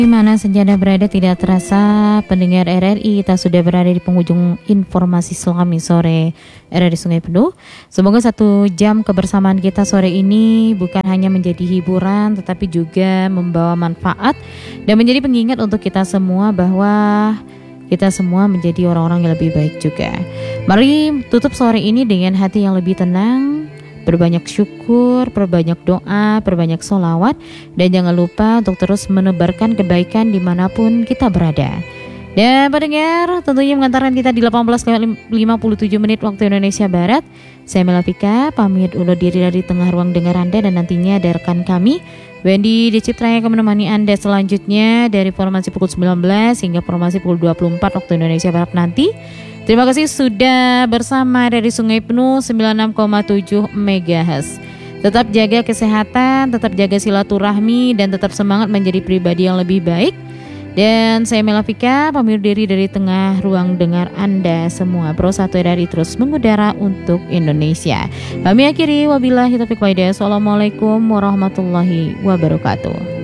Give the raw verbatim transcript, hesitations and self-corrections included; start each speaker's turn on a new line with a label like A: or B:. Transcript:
A: Di mana senjata berada tidak terasa, pendengar R R I, kita sudah berada di penghujung informasi Selami sore R R I Sungai Penuh. Semoga satu jam kebersamaan kita sore ini bukan hanya menjadi hiburan, tetapi juga membawa manfaat dan menjadi pengingat untuk kita semua bahwa kita semua menjadi orang-orang yang lebih baik juga. Mari tutup sore ini dengan hati yang lebih tenang, berbanyak syukur, perbanyak doa, perbanyak sholawat, dan jangan lupa untuk terus menebarkan kebaikan dimanapun kita berada. Dan pendengar, tentunya mengantarkan kita di delapan belas lima puluh tujuh menit waktu Indonesia Barat. Saya Melafika pamit undur diri dari tengah ruang dengar Anda, dan nantinya ada rekan kami Wendy Decitra yang akan menemani Anda selanjutnya dari formasi pukul sembilan belas hingga formasi pukul dua puluh empat waktu Indonesia Barat nanti. Terima kasih sudah bersama dari Sungai Penuh sembilan puluh enam koma tujuh megahertz. Tetap jaga kesehatan, tetap jaga silaturahmi, dan tetap semangat menjadi pribadi yang lebih baik. Dan saya Melafika pamit diri dari tengah ruang dengar Anda semua. Pro satu R R I terus mengudara untuk Indonesia. Kami akhiri, wabillahi taufiq wal hidayah. Assalamualaikum warahmatullahi wabarakatuh.